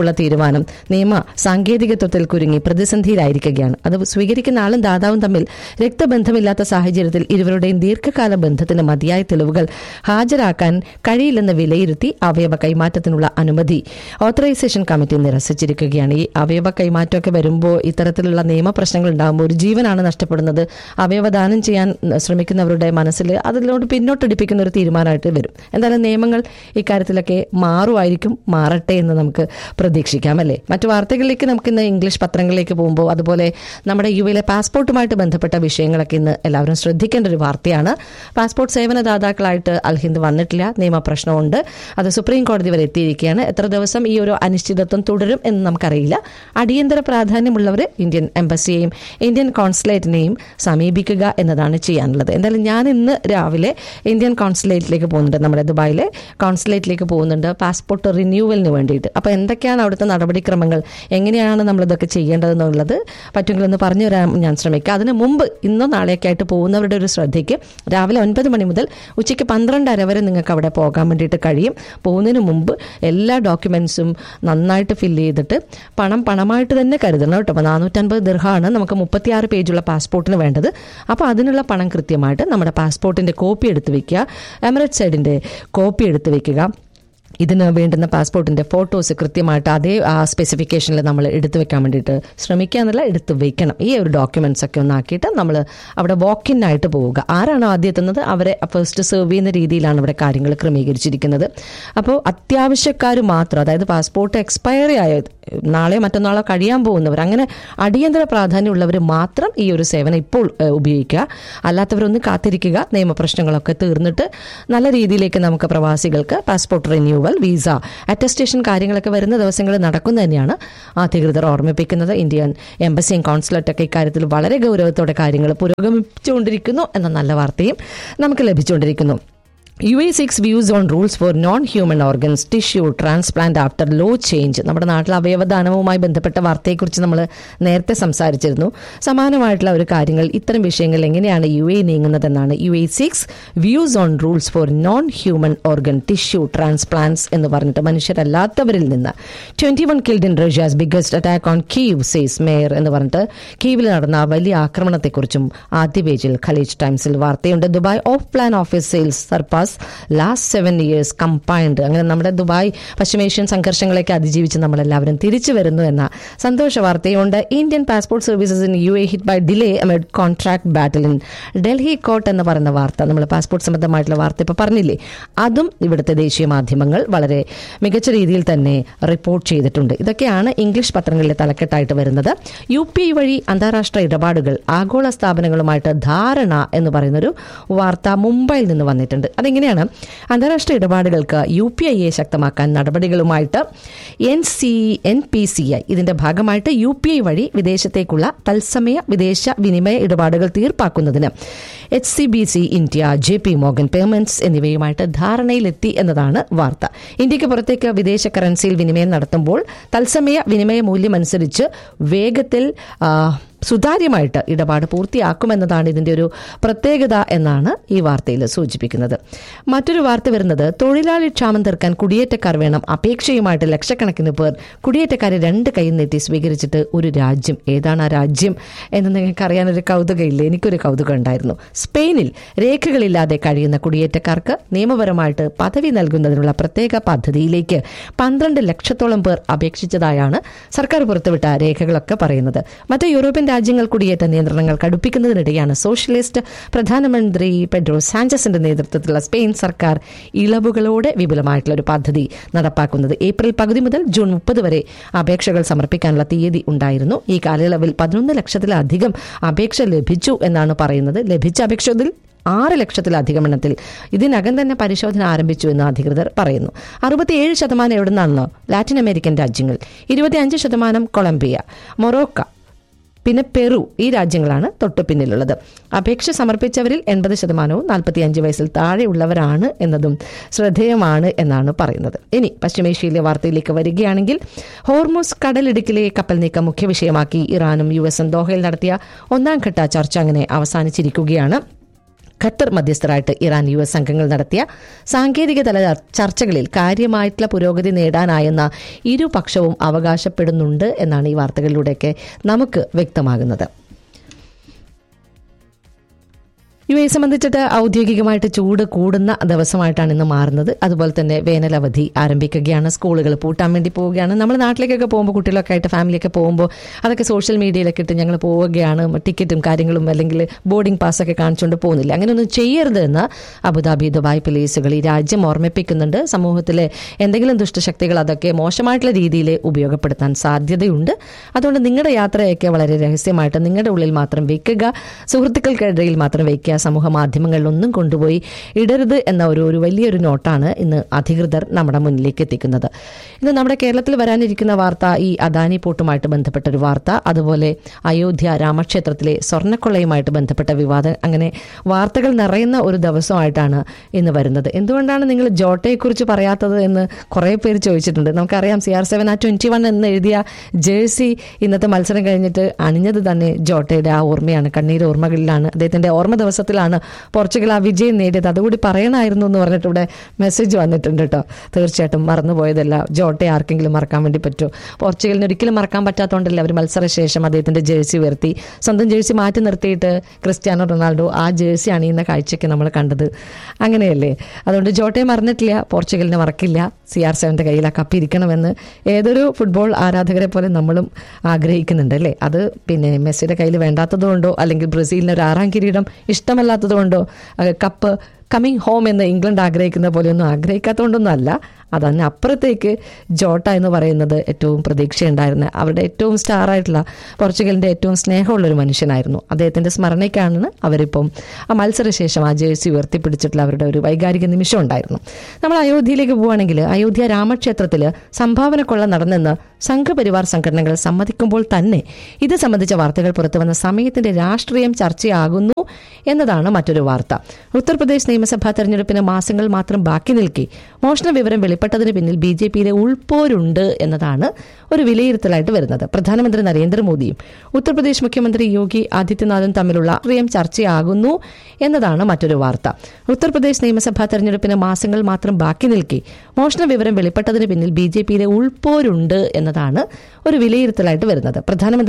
മുമ്പുള്ള തീരുമാനം നിയമ സാങ്കേതികത്വത്തിൽ കുരുങ്ങി പ്രതിസന്ധിയിലായിരിക്കുകയാണ്. അത് സ്വീകരിക്കുന്ന ആളും ദാതാവും തമ്മിൽ രക്തബന്ധമില്ലാത്ത സാഹചര്യത്തിൽ ഇരുവരുടെയും ദീർഘകാല ബന്ധത്തിന് മതിയായ തെളിവുകൾ ഹാജരാക്കാൻ കഴിയില്ലെന്ന് വിലയിരുത്തി അവയവ കൈമാറ്റത്തിനുള്ള അനുമതി ഓത്തറൈസേഷൻ കമ്മിറ്റി നിരസിച്ചിരിക്കുകയാണ്. ഈ അവയവ കൈമാറ്റമൊക്കെ വരുമ്പോൾ ഇത്തരത്തിലുള്ള നിയമപ്രശ്നങ്ങൾ ഉണ്ടാകുമ്പോൾ ഒരു ജീവനാണ് നഷ്ടപ്പെടുന്നത്. അവയവദാനം ചെയ്യാൻ ശ്രമിക്കുന്നവരുടെ മനസ്സിൽ അതിലോട്ട് പിന്നോട്ടടിപ്പിക്കുന്ന ഒരു തീരുമാനമായിട്ട് വരും. എന്തായാലും നിയമങ്ങൾ ഇക്കാര്യത്തിലൊക്കെ മാറുമായിരിക്കും, മാറട്ടെ എന്ന് നമുക്ക് പ്രതീക്ഷിക്കാം അല്ലേ. മറ്റു വാർത്തകളിലേക്ക് നമുക്ക് ഇന്ന് ഇംഗ്ലീഷ് പത്രങ്ങളിലേക്ക് പോകുമ്പോൾ അതുപോലെ നമ്മുടെ യു എയിലെ പാസ്പോർട്ടുമായിട്ട് ബന്ധപ്പെട്ട വിഷയങ്ങളൊക്കെ ഇന്ന് എല്ലാവരും ശ്രദ്ധിക്കേണ്ട ഒരു വാർത്തയാണ്. പാസ്പോർട്ട് സേവനദാതാക്കളായിട്ട് അൽ ഹിന്ദ് വന്നിട്ടില്ല, നിയമപ്രശ്നമുണ്ട്. അത് സുപ്രീം കോടതി വരെ എത്തിയിരിക്കുകയാണ്. എത്ര ദിവസം ഈ ഒരു അനിശ്ചിതത്വം തുടരും എന്ന് നമുക്കറിയില്ല. അടിയന്തര പ്രാധാന്യമുള്ളവർ ഇന്ത്യൻ എംബസിയെയും ഇന്ത്യൻ കോൺസുലേറ്റിനെയും സമീപിക്കുക എന്നതാണ് ചെയ്യാനുള്ളത്. എന്തായാലും ഞാൻ ഇന്ന് രാവിലെ ഇന്ത്യൻ കോൺസുലേറ്റിലേക്ക് പോകുന്നുണ്ട്, നമ്മുടെ ദുബായിലെ കോൺസുലേറ്റിലേക്ക് പോകുന്നുണ്ട് പാസ്പോർട്ട് റിന്യൂവലിന് വേണ്ടിയിട്ട്. അപ്പോൾ എന്തൊക്കെയാണ് അവിടുത്തെ നടപടിക്രമങ്ങൾ, എങ്ങനെയാണ് നമ്മളിതൊക്കെ ചെയ്യേണ്ടതെന്നുള്ളത് പറ്റുമെങ്കിൽ ഒന്ന് പറഞ്ഞു തരാൻ ഞാൻ ശ്രമിക്കാം. അതിന് മുമ്പ് ഇന്നോ നാളെയൊക്കെ ആയിട്ട് പോകുന്നവരുടെ ഒരു ശ്രദ്ധയ്ക്ക് രാവിലെ ഒൻപത് മണി മുതൽ ഉച്ചയ്ക്ക് പന്ത്രണ്ടര വരെ നിങ്ങൾക്ക് അവിടെ പോകാൻ വേണ്ടിയിട്ട് കഴിയും. പോകുന്നതിന് മുമ്പ് എല്ലാ ഡോക്യുമെൻസും നന്നായിട്ട് ഫില്ല് ചെയ്തിട്ട് പണം പണമായിട്ട് തന്നെ കരുതണം കേട്ടോ. അപ്പോൾ നാനൂറ്റൻപത് ദിർഹമാണ് നമുക്ക് മുപ്പത്തിയാറ് പേജുള്ള പാസ്പോർട്ടിന് വേണ്ടത്. അപ്പോൾ അതിനുള്ള പണം കൃത്യമായിട്ട് നമ്മുടെ പാസ്പോർട്ടിൻ്റെ കോപ്പി എടുത്ത് വയ്ക്കുക, എമിറേറ്റ്സ് സൈഡിൻ്റെ കോപ്പി എടുത്ത് വയ്ക്കുക. ഇതിന് വേണ്ടുന്ന പാസ്പോർട്ടിൻ്റെ ഫോട്ടോസ് കൃത്യമായിട്ട് അതേ ആ സ്പെസിഫിക്കേഷനിൽ നമ്മൾ എടുത്തു വെക്കാൻ വേണ്ടിയിട്ട് ശ്രമിക്കുക എന്നല്ല, എടുത്ത് വയ്ക്കണം. ഈ ഒരു ഡോക്യുമെൻറ്റ്സ് ഒക്കെ ഒന്നാക്കിയിട്ട് നമ്മൾ അവിടെ വാക്ക് ഇൻ ആയിട്ട് പോവുക. ആരാണോ ആദ്യം എത്തുന്നത് അവരെ ഫസ്റ്റ് സെർവ് ചെയ്യുന്ന രീതിയിലാണ് ഇവിടെ കാര്യങ്ങൾ ക്രമീകരിച്ചിരിക്കുന്നത്. അപ്പോൾ അത്യാവശ്യക്കാർ മാത്രം, അതായത് പാസ്പോർട്ട് എക്സ്പയറി ആയ നാളെയോ മറ്റന്നാളോ കഴിയാൻ പോകുന്നവർ, അങ്ങനെ അടിയന്തര പ്രാധാന്യമുള്ളവർ മാത്രം ഈ ഒരു സേവനം ഇപ്പോൾ ഉപയോഗിക്കുക. അല്ലാത്തവരൊന്ന് കാത്തിരിക്കുക. നിയമപ്രശ്നങ്ങളൊക്കെ തീർന്നിട്ട് നല്ല രീതിയിലേക്ക് നമുക്ക് പ്രവാസികൾക്ക് പാസ്പോർട്ട് റിന്യൂ വിസ അറ്റസ്റ്റേഷൻ കാര്യങ്ങളൊക്കെ വരുന്ന ദിവസങ്ങളിൽ നടക്കും തന്നെയാണ് അധികൃതർ ഓർമ്മിപ്പിക്കുന്നത്. ഇന്ത്യൻ എംബസിയും കോൺസുലേറ്റൊക്കെ ഇക്കാര്യത്തിൽ വളരെ ഗൗരവത്തോടെ കാര്യങ്ങൾ പുരോഗമിച്ചുകൊണ്ടിരിക്കുന്നു എന്ന നല്ല വാർത്തയും നമുക്ക് ലഭിച്ചുകൊണ്ടിരിക്കുന്നു. U A six views on rules for non human organs tissue transplant after law change. നമ്മുടെ നാട്ടിൽ അവയവദാനവുമായി ബന്ധപ്പെട്ട വാർത്തയെക്കുറിച്ച് നമ്മൾ നേരത്തെ സംസാരിച്ചിരുന്നു. സമാനമായിട്ടുള്ള ഒരു കാര്യങ്ങൾ, ഇത്തരം വിഷയങ്ങൾ എങ്ങനെയാണ് U A നീങ്ങുന്നതെന്നാണ് U A six views on rules for non human organ tissue transplants എന്ന് പറഞ്ഞിട്ട് മനുഷ്യരല്ലാത്തവരിൽ നിന്ന് twenty one killed in Russia's biggest attack on Kyiv says mayor എന്ന് പറഞ്ഞിട്ട് കീവിൽ നടന്ന വലിയ ആക്രമണത്തെക്കുറിച്ചും ആദ്യ പേജിൽ ഖലീജ് ടൈംസിൽ വാർത്തയുണ്ട്. Dubai of plan office sales surpass last seven years combined. അങ്ങനെ നമ്മുടെ ദുബായ് പശ്ചിമേഷ്യൻ സംഘർഷങ്ങളൊക്കെ അതിജീവിച്ച് നമ്മളെല്ലാവരും തിരിച്ചു വരുന്നു എന്ന സന്തോഷ വാർത്തയുണ്ട്. Indian passport services in U A hit by delay amid contract battle in Delhi court എന്ന് പറയുന്ന വാർത്ത, നമ്മൾ പാസ്പോർട്ട് സംബന്ധമായിട്ടുള്ള വാർത്ത ഇപ്പോൾ പറഞ്ഞില്ലേ, അതും ഇവിടുത്തെ ദേശീയ മാധ്യമങ്ങൾ വളരെ മികച്ച രീതിയിൽ തന്നെ റിപ്പോർട്ട് ചെയ്തിട്ടുണ്ട്. ഇതൊക്കെയാണ് ഇംഗ്ലീഷ് പത്രങ്ങളിലെ തലക്കെട്ടായിട്ട് വരുന്നത്. യു പി ഐ വഴി അന്താരാഷ്ട്ര ഇടപാടുകൾ, ആഗോള സ്ഥാപനങ്ങളുമായിട്ട് ധാരണ എന്ന് പറയുന്നൊരു വാർത്ത മുംബൈയിൽ നിന്ന് വന്നിട്ടുണ്ട്. അതെങ്ങനെയാണ്? അന്താരാഷ്ട്ര ഇടപാടുകൾക്ക് യു പി ഐയെ ശക്തമാക്കാൻ നടപടികളുമായിട്ട് N C N P C I ഇതിന്റെ ഭാഗമായിട്ട് യു പി ഐ വഴി വിദേശത്തേക്കുള്ള തത്സമയ വിദേശ വിനിമയ ഇടപാടുകൾ തീർപ്പാക്കുന്നതിന് H C B C India, J P Morgan payments എന്നിവയുമായിട്ട് ധാരണയിലെത്തി എന്നതാണ് വാർത്ത. ഇന്ത്യക്ക് പുറത്തേക്ക് വിദേശ കറൻസിയിൽ വിനിമയം നടത്തുമ്പോൾ തത്സമയ വിനിമയ മൂല്യം അനുസരിച്ച് വേഗത്തിൽ സുതാര്യമായിട്ട് ഇടപാട് പൂർത്തിയാക്കുമെന്നതാണ് ഇതിൻ്റെ ഒരു പ്രത്യേകത എന്നാണ് ഈ വാർത്തയിൽ സൂചിപ്പിക്കുന്നത്. മറ്റൊരു വാർത്ത വരുന്നത് തൊഴിലാളി ക്ഷാമം തീർക്കാൻ കുടിയേറ്റക്കാർ വേണം. അപേക്ഷയുമായിട്ട് ലക്ഷക്കണക്കിന് പേർ കുടിയേറ്റക്കാരെ രണ്ട് കൈ നീട്ടി സ്വീകരിച്ചിട്ട് ഒരു രാജ്യം. ഏതാണ് ആ രാജ്യം എന്ന് നിങ്ങൾക്ക് അറിയാനൊരു കൗതുകയില്ലേ? എനിക്കൊരു കൗതുകം ഉണ്ടായിരുന്നു. സ്പെയിനിൽ രേഖകളില്ലാതെ കഴിയുന്ന കുടിയേറ്റക്കാർക്ക് നിയമപരമായിട്ട് പദവി നൽകുന്നതിനുള്ള പ്രത്യേക പദ്ധതിയിലേക്ക് പന്ത്രണ്ട് ലക്ഷത്തോളം പേർ അപേക്ഷിച്ചതായാണ് സർക്കാർ പുറത്തുവിട്ട രേഖകളൊക്കെ പറയുന്നത്. മറ്റ് യൂറോപ്യൻ രാജ്യങ്ങൾ കുടിയേറ്റ നിയന്ത്രണങ്ങൾ കടുപ്പിക്കുന്നതിനിടെയാണ് സോഷ്യലിസ്റ്റ് പ്രധാനമന്ത്രി പെഡ്രോ സാഞ്ചസിന്റെ നേതൃത്വത്തിലുള്ള സ്പെയിൻ സർക്കാർ ഇളവുകളോടെ വിപുലമായിട്ടുള്ള ഒരു പദ്ധതി നടപ്പാക്കുന്നത്. ഏപ്രിൽ പകുതി മുതൽ ജൂൺ മുപ്പത് വരെ അപേക്ഷകൾ സമർപ്പിക്കാനുള്ള തീയതി ഉണ്ടായിരുന്നു. ഈ കാലയളവിൽ പതിനൊന്ന് ലക്ഷത്തിലധികം അപേക്ഷ ലഭിച്ചു എന്നാണ് പറയുന്നത്. ലഭിച്ച അപേക്ഷയിൽ ആറ് ലക്ഷത്തിലധികം എണ്ണത്തിൽ ഇതിനകം തന്നെ പരിശോധന ആരംഭിച്ചു എന്ന് അധികൃതർ പറയുന്നു. അറുപത്തിയേഴ് ശതമാനം എവിടെ നിന്നാണോ? ലാറ്റിൻ അമേരിക്കൻ രാജ്യങ്ങൾ, ഇരുപത്തിയഞ്ച് ശതമാനം കൊളംബിയ, മൊറോക്ക, പിന്നെ പെറു, ഈ രാജ്യങ്ങളാണ് തൊട്ടു പിന്നിലുള്ളത്. അപേക്ഷ സമർപ്പിച്ചവരിൽ എൺപത് ശതമാനവും നാൽപ്പത്തിയഞ്ച് വയസ്സിൽ താഴെയുള്ളവരാണ് എന്നതും ശ്രദ്ധേയമാണ് എന്നാണ് പറയുന്നത്. ഇനി പശ്ചിമേഷ്യയിലെ വാർത്തയിലേക്ക് വരികയാണെങ്കിൽ, ഹോർമുസ് കടലിടുക്കിലെ കപ്പൽ നീക്കം മുഖ്യ വിഷയമാക്കി ഇറാനും യു എസും ദോഹയിൽ നടത്തിയ ഒന്നാം ഘട്ട ചർച്ച അങ്ങനെ അവസാനിച്ചിരിക്കുകയാണ്. ഖത്തർ മധ്യസ്ഥരായിട്ട് ഇറാൻ യു എസ് സംഘങ്ങൾ നടത്തിയ സാങ്കേതിക തല ചർച്ചകളിൽ കാര്യമായിട്ടുള്ള പുരോഗതി നേടാനായെന്ന ഇരുപക്ഷവും അവകാശപ്പെടുന്നുണ്ട് എന്നാണ് ഈ വാർത്തകളിലൂടെയൊക്കെ നമുക്ക് വ്യക്തമാകുന്നത്. യു എ സംബന്ധിച്ചിട്ട് ഔദ്യോഗികമായിട്ട് ചൂട് കൂടുന്ന ദിവസമായിട്ടാണ് ഇന്ന് മാറുന്നത്. അതുപോലെ തന്നെ വേനലവധി ആരംഭിക്കുകയാണ്, സ്കൂളുകൾ പൂട്ടാൻ വേണ്ടി പോവുകയാണ്. നമ്മൾ നാട്ടിലേക്കൊക്കെ പോകുമ്പോൾ കുട്ടികളൊക്കെ ആയിട്ട് ഫാമിലിയൊക്കെ പോകുമ്പോൾ അതൊക്കെ സോഷ്യൽ മീഡിയയിലൊക്കെ ഇട്ട് ഞങ്ങൾ പോവുകയാണ്, ടിക്കറ്റും കാര്യങ്ങളും അല്ലെങ്കിൽ ബോർഡിംഗ് പാസ്സൊക്കെ കാണിച്ചുകൊണ്ട് പോകുന്നില്ല. അങ്ങനെയൊന്നും ചെയ്യരുത് എന്ന് അബുദാബി, ദുബായ് പോലീസുകൾ ഈ രാജ്യം ഓർമ്മിപ്പിക്കുന്നുണ്ട്. സമൂഹത്തിലെ എന്തെങ്കിലും ദുഷ്ടശക്തികൾ അതൊക്കെ മോശമായിട്ടുള്ള രീതിയിൽ ഉപയോഗപ്പെടുത്താൻ സാധ്യതയുണ്ട്. അതുകൊണ്ട് നിങ്ങളുടെ യാത്രയൊക്കെ വളരെ രഹസ്യമായിട്ട് നിങ്ങളുടെ ഉള്ളിൽ മാത്രം വയ്ക്കുക, സുഹൃത്തുക്കൾക്കിടയിൽ മാത്രം വയ്ക്കുക, സമൂഹ മാധ്യമങ്ങളിലൊന്നും കൊണ്ടുപോയി ഇടരുത് എന്ന ഒരു ഒരു വലിയൊരു നോട്ടാണ് ഇന്ന് അധികൃതർ നമ്മുടെ മുന്നിലേക്ക് എത്തിക്കുന്നത്. ഇന്ന് നമ്മുടെ കേരളത്തിൽ വരാനിരിക്കുന്ന വാർത്ത ഈ അദാനി പോർട്ടുമായിട്ട് ബന്ധപ്പെട്ടൊരു വാർത്ത, അതുപോലെ അയോധ്യ രാമക്ഷേത്രത്തിലെ സ്വർണ്ണക്കൊള്ളയുമായിട്ട് ബന്ധപ്പെട്ട വിവാദം, അങ്ങനെ വാർത്തകൾ നിറയുന്ന ഒരു ദിവസമായിട്ടാണ് ഇന്ന് വരുന്നത്. എന്തുകൊണ്ടാണ് നിങ്ങൾ ജോട്ടയെക്കുറിച്ച് പറയാത്തത് എന്ന് കുറേ പേര് ചോദിച്ചിട്ടുണ്ട്. നമുക്കറിയാം സി ആർ സെവൻ ആ ട്വന്റി വൺ എന്ന് എഴുതിയ ജേഴ്സി ഇന്നത്തെ മത്സരം കഴിഞ്ഞിട്ട് അണിഞ്ഞത് തന്നെ ജോട്ടയുടെ ആ ഓർമ്മയാണ്, കണ്ണീർ ഓർമ്മകളിലാണ്. അദ്ദേഹത്തിന്റെ ഓർമ്മ ദിവസത്തിലാണ് പോർച്ചുഗൽ ആ വിജയം നേടിയത്. അതുകൂടി പറയണമായിരുന്നു എന്ന് പറഞ്ഞിട്ട് ഇവിടെ മെസ്സേജ് വന്നിട്ടുണ്ട് കേട്ടോ. തീർച്ചയായിട്ടും മറന്നുപോയതല്ല, ജോട്ടെ ആർക്കെങ്കിലും മറക്കാൻ വേണ്ടി പറ്റുമോ? പോർച്ചുഗലിന് ഒരിക്കലും മറക്കാൻ പറ്റാത്തതുകൊണ്ടല്ലേ അവർ മത്സരശേഷം അദ്ദേഹത്തിന്റെ ജേഴ്സി ഉയർത്തി, സ്വന്തം ജേഴ്സി മാറ്റി നിർത്തിയിട്ട് ക്രിസ്ത്യാനോ റൊണാൾഡോ ആ ജേഴ്സി അണിയുന്ന കാഴ്ചയ്ക്ക് നമ്മൾ കണ്ടത്. അങ്ങനെയല്ലേ? അതുകൊണ്ട് ജോട്ടെ മറന്നിട്ടില്ല, പോർച്ചുഗലിനെ മറക്കില്ല. സി ആർ സെവന്റെ കയ്യിൽ ആ കപ്പ് ഇരിക്കണമെന്ന് ഏതൊരു ഫുട്ബോൾ ആരാധകരെ പോലെ നമ്മളും ആഗ്രഹിക്കുന്നുണ്ട് അല്ലേ? അത് പിന്നെ മെസ്സിയുടെ കയ്യിൽ വേണ്ടാത്തതുകൊണ്ടോ അല്ലെങ്കിൽ ബ്രസീലിന് ഒരു ആറാം കിരീടം ഇഷ്ടമല്ലാത്തതുകൊണ്ടോ കപ്പ് കമ്മിങ് ഹോം എന്ന് ഇംഗ്ലണ്ട് ആഗ്രഹിക്കുന്ന പോലെയൊന്നും ആഗ്രഹിക്കാത്തതുകൊണ്ടൊന്നും അല്ല. അതന്നെ അപ്പുറത്തേക്ക് ജോട്ട എന്ന് പറയുന്നത് ഏറ്റവും പ്രതീക്ഷയുണ്ടായിരുന്ന, അവരുടെ ഏറ്റവും സ്റ്റാറായിട്ടുള്ള, പോർച്ചുഗലിൻ്റെ ഏറ്റവും സ്നേഹമുള്ളൊരു മനുഷ്യനായിരുന്നു. അദ്ദേഹത്തിൻ്റെ സ്മരണയ്ക്കാണ് അവരിപ്പം ആ മത്സരശേഷം ആ ജേഴ്സി ഉയർത്തിപ്പിടിച്ചിട്ടുള്ള അവരുടെ ഒരു വൈകാരിക നിമിഷം ഉണ്ടായിരുന്നു. നമ്മൾ അയോധ്യയിലേക്ക് പോവുകയാണെങ്കിൽ അയോധ്യ രാമക്ഷേത്രത്തിൽ സംഭാവന കൊള്ള നടന്നെന്ന് സംഘപരിവാർ സംഘടനകൾ സമ്മതിക്കുമ്പോൾ തന്നെ ഇത് സംബന്ധിച്ച വാർത്തകൾ പുറത്തുവന്ന സമയത്തിന്റെ രാഷ്ട്രീയം ചർച്ചയാകുന്നു എന്നതാണ് മറ്റൊരു വാർത്ത. ഉത്തർപ്രദേശ് നിയമസഭാ തെരഞ്ഞെടുപ്പിന് മാസങ്ങൾ മാത്രം ബാക്കി നിൽക്കെ മോഷണ വിവരം വെളിപ്പെട്ടതിന് പിന്നിൽ ബി ജെ പിയിലെ ഉൾപ്പോരുണ്ട് എന്നതാണ് ഒരു വിലയിരുത്തലായിട്ട് വരുന്നത്. പ്രധാനമന്ത്രി നരേന്ദ്രമോദിയും ഉത്തർപ്രദേശ് മുഖ്യമന്ത്രി യോഗി ആദിത്യനാഥും തമ്മിലുള്ള രാഷ്ട്രീയം ചർച്ചയാകുന്നു എന്നതാണ് മറ്റൊരു വാർത്ത. ഉത്തർപ്രദേശ് നിയമസഭാ തെരഞ്ഞെടുപ്പിന് മാസങ്ങൾ മാത്രം ബാക്കി നിൽക്കെ മോഷണ വിവരം വെളിപ്പെട്ടതിന് പിന്നിൽ ബി ജെ പിയിലെ ഉൾപ്പോരുണ്ട് എന്നതാണ് ഒരു വിലയിരുത്തലായിട്ട് വരുന്നത്. പ്രധാനമന്ത്രി